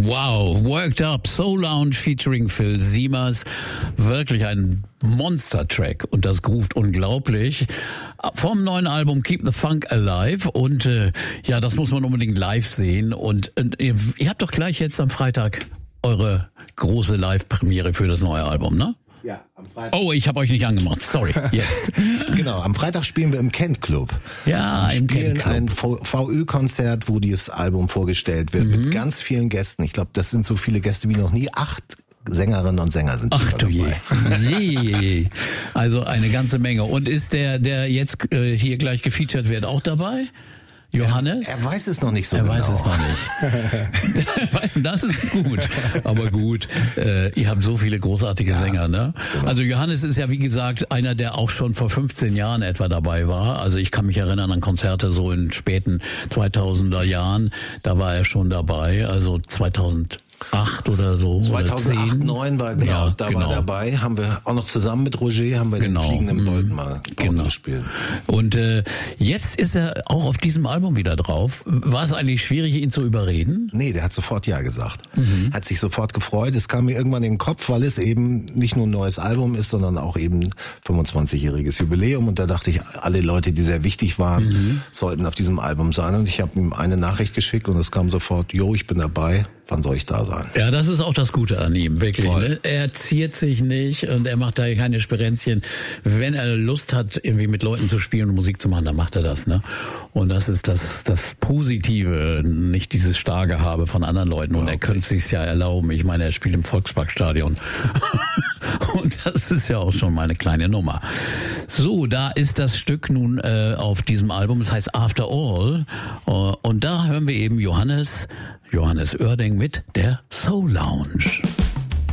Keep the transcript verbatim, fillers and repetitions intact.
Wow, Worked Up, Soul Lounge featuring Phil Siemers. Wirklich ein Monster-Track und das groovt unglaublich. Vom neuen Album Keep the Funk Alive und äh, ja, das muss man unbedingt live sehen. Und, und ihr, ihr habt doch gleich jetzt am Freitag eure große Live-Premiere für das neue Album, ne? Ja, am Freitag. Oh, ich habe euch nicht angemacht, sorry. Jetzt. Genau, am Freitag spielen wir im Kent Club. Ja, wir im spielen Kent Club. ein V Ö-Konzert, wo dieses Album vorgestellt wird, mhm. mit ganz vielen Gästen. Ich glaube, das sind so viele Gäste wie noch nie. Acht Sängerinnen und Sänger sind Ach du je. dabei. je. Also eine ganze Menge. Und ist der, der jetzt äh, hier gleich gefeatured wird, auch dabei? Johannes? Er, er weiß es noch nicht so er genau. Er weiß es noch nicht. Das ist gut. Aber gut, äh, ihr habt so viele großartige ja, Sänger, ne? Genau. Also Johannes ist ja, wie gesagt, einer, der auch schon vor fünfzehn Jahren etwa dabei war. Also ich kann mich erinnern an Konzerte so in späten zweitausender Jahren. Da war er schon dabei, also zweitaunt acht oder so. zweitausendacht, neun war, genau, ja, da genau. war dabei. Haben wir auch noch zusammen mit Roger, haben wir genau. den Fliegenden Bolton mal genau. gespielt. Und äh, jetzt ist er auch auf diesem Album wieder drauf. War es eigentlich schwierig, ihn zu überreden? Nee, der hat sofort Ja gesagt. Mhm. Hat sich sofort gefreut. Es kam mir irgendwann in den Kopf, weil es eben nicht nur ein neues Album ist, sondern auch eben fünfundzwanzigjähriges Jubiläum. Und da dachte ich, alle Leute, die sehr wichtig waren, mhm. sollten auf diesem Album sein. Und ich habe ihm eine Nachricht geschickt und es kam sofort, jo, ich bin dabei. Wann soll ich da sein? Ja, das ist auch das Gute an ihm, wirklich. Ne? Er ziert sich nicht und er macht da keine Sperenzchen. Wenn er Lust hat, irgendwie mit Leuten zu spielen und Musik zu machen, dann macht er das. Ne? Und das ist das das Positive, nicht dieses Starrgehabe von anderen Leuten. Und okay. er könnte es sich ja erlauben. Ich meine, er spielt im Volksparkstadion. Und das ist ja auch schon mal eine kleine Nummer. So, da ist das Stück nun äh, auf diesem Album. Es heißt After All. Und da hören wir eben Johannes Johannes Oerding mit der Soul Lounge.